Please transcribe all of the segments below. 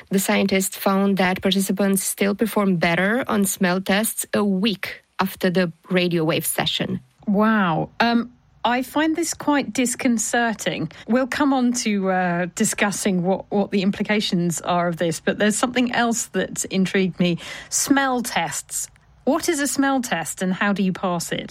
The scientists found that participants still perform better on smell tests a week after the radio wave session. Wow. I find this quite disconcerting. We'll come on to discussing what the implications are of this, but there's something else that intrigued me. Smell tests. What is a smell test and how do you pass it?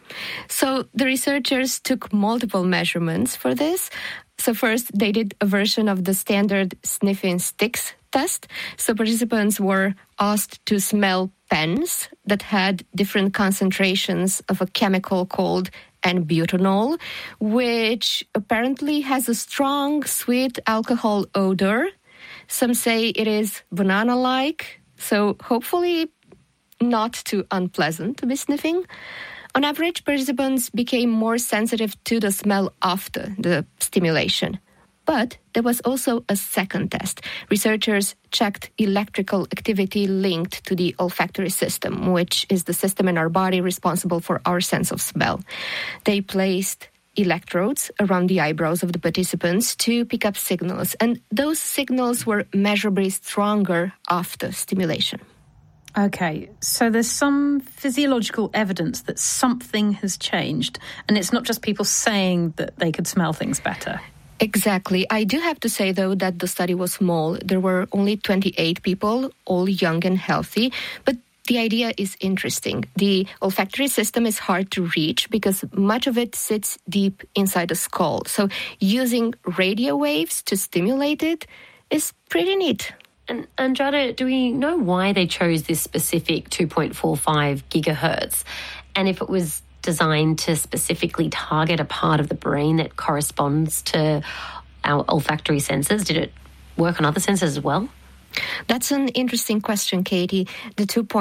So the researchers took multiple measurements for this. So first, they did a version of the standard sniffing sticks test. So participants were asked to smell pens that had different concentrations of a chemical called N-butanol, which apparently has a strong, sweet alcohol odor. Some say it is banana-like, so hopefully not too unpleasant to be sniffing. On average, participants became more sensitive to the smell after the stimulation. But there was also a second test. Researchers checked electrical activity linked to the olfactory system, which is the system in our body responsible for our sense of smell. They placed electrodes around the eyebrows of the participants to pick up signals, and those signals were measurably stronger after stimulation. Okay, so there's some physiological evidence that something has changed, and it's not just people saying that they could smell things better. Exactly. I do have to say, though, that the study was small. There were only 28 people, all young and healthy, but the idea is interesting. The olfactory system is hard to reach because much of it sits deep inside the skull. So using radio waves to stimulate it is pretty neat. And Andrada, do we know why they chose this specific 2.45 gigahertz? And if it was designed to specifically target a part of the brain that corresponds to our olfactory senses? Did it work on other senses as well? That's an interesting question, Katie. The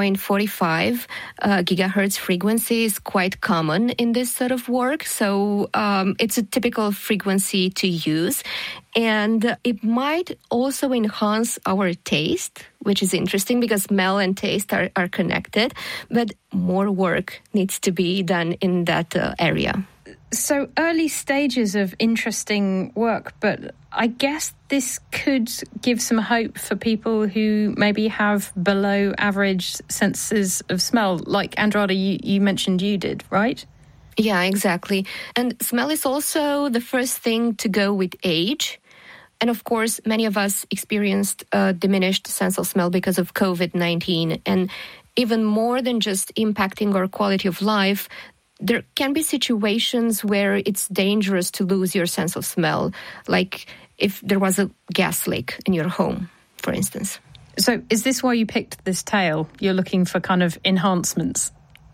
2.45 gigahertz frequency is quite common in this sort of work, so it's a typical frequency to use. And it might also enhance our taste, which is interesting because smell and taste are connected, but more work needs to be done in that area. So early stages of interesting work, but I guess this could give some hope for people who maybe have below average senses of smell, like Andrada, you mentioned you did, right? Yeah, exactly. And smell is also the first thing to go with age. And of course, many of us experienced a diminished sense of smell because of COVID-19. And even more than just impacting our quality of life, there can be situations where it's dangerous to lose your sense of smell, like if there was a gas leak in your home, for instance. So is this why you picked this tale? You're looking for kind of enhancements?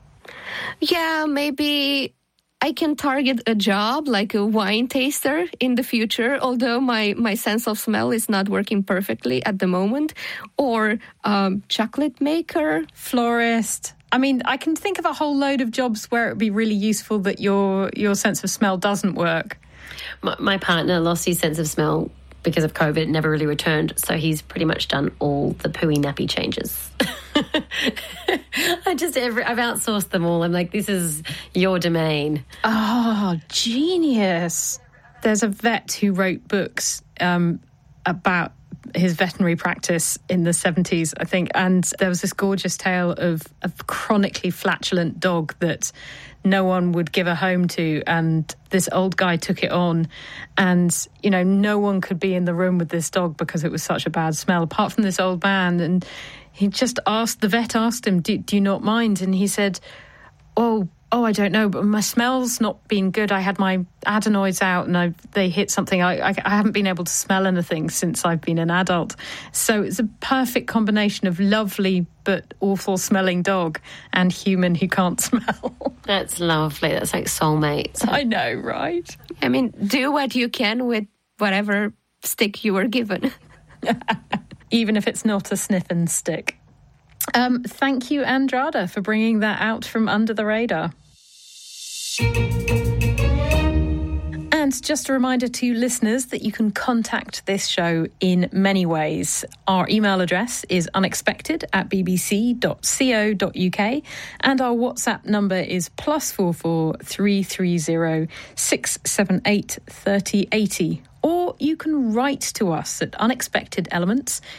Yeah, maybe I can target a job like a wine taster in the future, although my sense of smell is not working perfectly at the moment, or chocolate maker. Florist. I mean, I can think of a whole load of jobs where it would be really useful that your sense of smell doesn't work. My partner lost his sense of smell because of COVID, never really returned, so he's pretty much done all the pooey nappy changes. I've outsourced them all. I'm like, this is your domain. Oh, genius. There's a vet who wrote books about his veterinary practice in the 70s, I think, and there was this gorgeous tale of a chronically flatulent dog that no one would give a home to, and this old guy took it on, and no one could be in the room with this dog because it was such a bad smell apart from this old man. And he just the vet asked him, do you not mind? And he said, Oh, I don't know, but my smell's not been good. I had my adenoids out and they hit something. I haven't been able to smell anything since I've been an adult. So it's a perfect combination of lovely but awful smelling dog and human who can't smell. That's lovely. That's like soulmates. I know, right? I mean, do what you can with whatever stick you were given. Even if it's not a sniffing stick. Thank you, Andrada, for bringing that out from under the radar. And just a reminder to listeners that you can contact this show in many ways. Our email address is unexpected@bbc.co.uk and our WhatsApp number is +44 330 678 3080. Or you can write to us at Unexpected Elements,